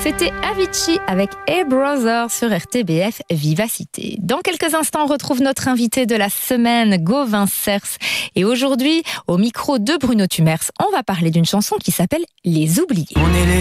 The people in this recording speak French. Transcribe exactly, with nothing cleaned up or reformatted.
C'était Avicii avec Hey Brother sur R T B F Vivacité. Dans quelques instants, on retrouve notre invité de la semaine, Gauvin Cers. Et aujourd'hui, au micro de Bruno Tumers, on va parler d'une chanson qui s'appelle Les Oubliés. On est les